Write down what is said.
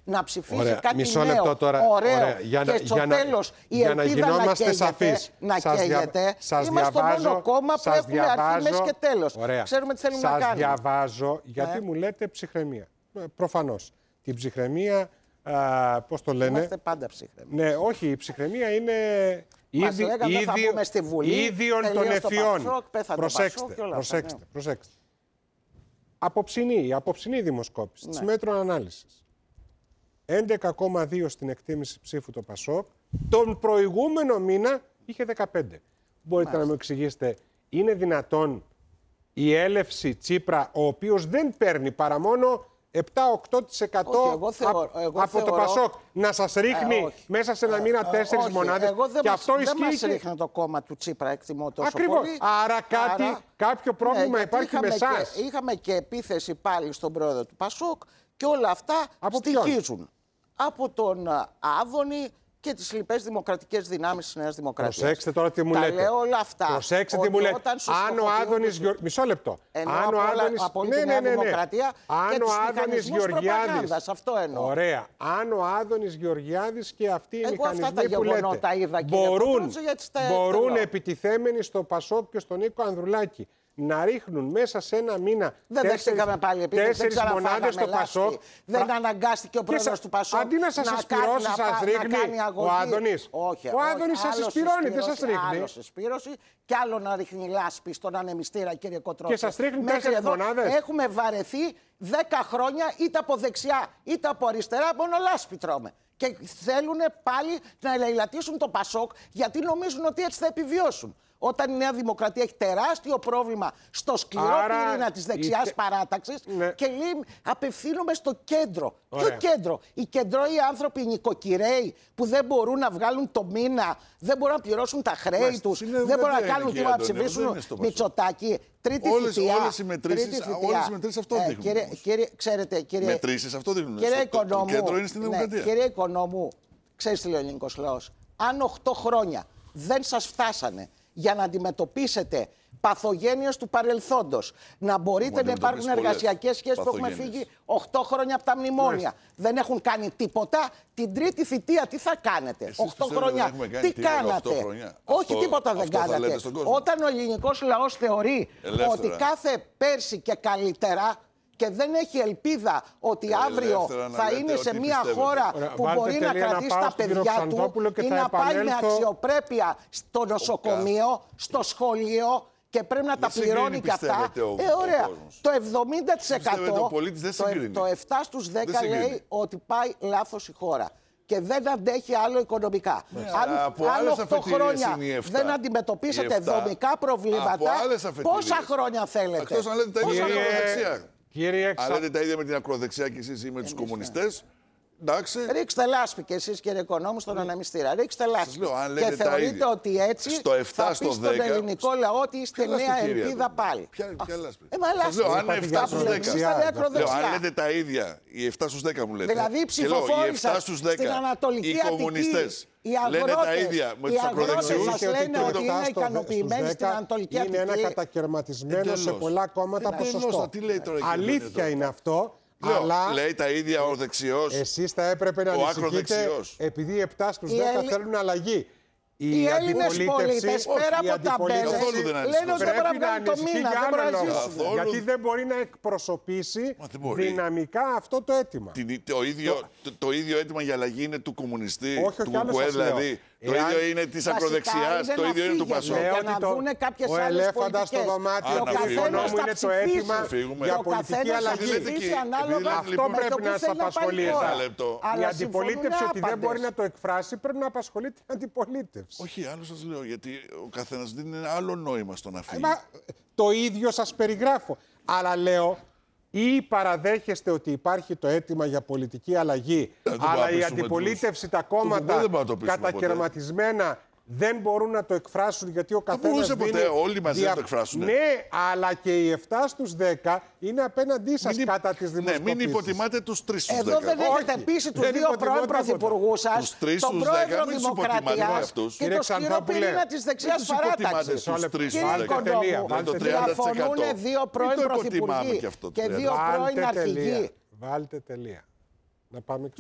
να ψηφίσει ωραία, κάτι μισό νέο, λεπτό τώρα, ωραίο, ωραία, και στο τέλος η ελπίδα να καίγεται, είμαστε το μόνο κόμμα που έχουμε αρχή, μέση και τέλος. Ξέρουμε τι θέλουμε να κάνουμε. Σας διαβάζω, γιατί μου λέτε ψυχραιμία. Προφανώς. Την ψυχραιμία, πώς το λένε. Είμαστε πάντα ψυχραιμοί. Ναι, όχι, η ψυχραιμία είναι ίδιων των ευφυών. Προσέξτε. Η απόψινή δημοσκόπηση της Μέτρο Ανάλυσης. 11,2 στην εκτίμηση ψήφου το Πασόκ. Τον προηγούμενο μήνα είχε 15. Μπορείτε να μου εξηγήσετε, είναι δυνατόν η έλευση Τσίπρα, ο οποίος δεν παίρνει παρά μόνο 7-8% από το Πασόκ, να σας ρίχνει μέσα σε ένα μήνα 4 μονάδες? Και αυτό ισχύει. Δεν μας ρίχνει το κόμμα του Τσίπρα, εκτιμώ τόσο ακριβώς πολύ. Άρα κάποιο πρόβλημα υπάρχει με εσάς. Είχαμε και επίθεση πάλι στον πρόεδρο του Πασόκ και όλα αυτά στοιχίζουν. Από τον Άδωνη και τις λοιπές δημοκρατικές δυνάμεις της Νέας Δημοκρατίας. Προσέξτε τώρα τι μου λέτε. Λέω όλα αυτά. Προσέξτε τι μου λέτε. Αν ο Άδωνης Γεωργιάδης. Μισό λεπτό. Αν ο Άδωνης. Αν ο Άδωνης Γεωργιάδης. Αυτό εννοώ. Ωραία. Αν ο Άδωνης Γεωργιάδης και αυτοί οι μηχανισμοί που λέτε μπορούν επιτιθέμενοι στο Πασόκ και στον Νίκο Ανδρουλάκη να ρίχνουν μέσα σε ένα μήνα δεν δεχτήκαμε πάλι τέσσερις μονάδες στο Πασόκ. Δεν αναγκάστηκε ο πρόεδρος του Πασόκ. Αντί να σας συσπυρώσει, σας ρίχνει ο Άδωνης. Ο Άδωνης σας συσπυρώνει, δεν σας ρίχνει. Άλλο συσπήρωση και άλλο να ρίχνει λάσπη στον ανεμιστήρα, κύριε Κοτρόφη. Και σας ρίχνει 4 μονάδες. Έχουμε βαρεθεί 10 χρόνια είτε από δεξιά είτε από αριστερά, μόνο λάσπη τρώμε. Και θέλουν πάλι να ελεηλατήσουν το Πασόκ, γιατί νομίζουν ότι έτσι θα επιβιώσουν. Όταν η Νέα Δημοκρατία έχει τεράστιο πρόβλημα στο σκληρό πυρήνα της δεξιάς παράταξης και λέει απευθύνομαι στο κέντρο. Ποιο κέντρο? Οι κεντρώοι άνθρωποι, οι νοικοκυρέοι που δεν μπορούν να βγάλουν το μήνα, δεν μπορούν να πληρώσουν τα χρέη τους, δεν μπορούν να κάνουν τίποτα, να ψηφίσουν Μητσοτάκη. Τρίτη θητεία. Όλες οι μετρήσεις αυτό δείχνουν. Ξέρετε, μετρήσεις αυτό δείχνουν. Το κέντρο είναι στην Δημοκρατία. Κύριε Οικονόμου, ξέρεις τι λέει ο ελληνικός λαός? Αν 8 χρόνια δεν σας φτάσανε για να αντιμετωπίσετε παθογένειες του παρελθόντος, να μπορείτε να υπάρχουν εργασιακές σχέσεις που έχουμε φύγει 8 χρόνια από τα μνημόνια. Δεν έχουν κάνει τίποτα. Την τρίτη θητεία τι θα κάνετε? 8 χρόνια τι κάνατε? Όχι, τίποτα δεν κάνατε. Όταν ο ελληνικός λαός θεωρεί ότι κάθε πέρσι και καλύτερα και δεν έχει ελπίδα ότι αύριο θα είναι σε μια χώρα που μπορεί να κρατήσει τα παιδιά του ή να πάει με αξιοπρέπεια στο νοσοκομείο, στο σχολείο και πρέπει να τα πληρώνει και αυτά. Ωραία. Το 70%, το 7 στους 10 λέει ότι πάει λάθος η χώρα και δεν αντέχει άλλο οικονομικά. Αν 8 χρόνια δεν αντιμετωπίσετε δομικά προβλήματα, πόσα χρόνια θέλετε? Εκτός αν λέτε τα ίδια με την ακροδεξιά. Αν λέτε τα ίδια με την ακροδεξιά και εσείς ή με τους κομμουνιστές, εντάξει. Ρίξτε λάσπη και εσείς, κύριε Οικονόμου, στον ανεμιστήρα. Ρίξτε λάσπη. Και θεωρείτε ότι έτσι θα πει στον ελληνικό λαό ότι είστε νέα ελπίδα πάλι. Ποια λάσπη? Σας λέω, αν 7 στους 10. Αν λέτε τα ίδια, οι 7 στους 10 μου λέτε. Δηλαδή οι ψηφοφόροι σας στην Ανατολική Αττική, οι αγρότες, οι αγρότες σας λένε ότι είναι ικανοποιημένοι στην Ανατολική Αττική. Είναι ένα κατακαιρματισμένο σε πολλά κόμματα ποσοστό. Αλήθεια είναι αυτό. Αλλά λέει τα ίδια ο δεξιός. Εσείς θα έπρεπε να ανησυχείτε επειδή 7 στους 10 θέλουν αλλαγή. Οι Έλληνες πολίτες πέρα από τα μπέλες λένε ότι δεν μπορεί να βγάλει το μήνα, δεν μπορεί να ζήσει. Γιατί δεν μπορεί να εκπροσωπήσει δυναμικά αυτό το αίτημα. Το ίδιο αίτημα για αλλαγή είναι του κομμουνιστή, του ΚΚΕ δηλαδή. Το ίδιο είναι της ακροδεξιάς, το ίδιο είναι του Πασόκ. Ο ελέφαντας στο δωμάτιο του Οικονόμου είναι το αίτημα για πολιτική αλλαγή. Αυτό πρέπει να σας απασχολεί εσάς. Η αντιπολίτευση ότι δεν μπορεί να το εκφράσει πρέπει να απασχολεί την αντιπολίτευση. Όχι, άλλο σας λέω, γιατί ο καθένας δίνει ένα άλλο νόημα στο να φύγει. Το ίδιο σας περιγράφω. Αλλά λέω, ή παραδέχεστε ότι υπάρχει το αίτημα για πολιτική αλλαγή, αλλά η αντιπολίτευση, τα κόμματα κατακαιρματισμένα δεν μπορούν να το εκφράσουν γιατί ο καθένας δίνει... όλοι μαζί να το εκφράσουν. Ναι, αλλά και οι 7 στους 10 είναι απέναντί σας κατά τις δημοσκοπήσεις. Ναι, μην υποτιμάτε τους 3 στους 10. Εδώ δεν έχετε πείσει τους 2 πρώην πρωθυπουργούς σας, τον πρόεδρο Δημοκρατίας και το σκληρό πυρήνα της δεξιάς παράταξης. Κύριε Οικονόμου, διαφωνούν 2 πρώην πρωθυπουργοί και 2 πρώην αρχηγοί. Βάλτε τελεία. Να πάμε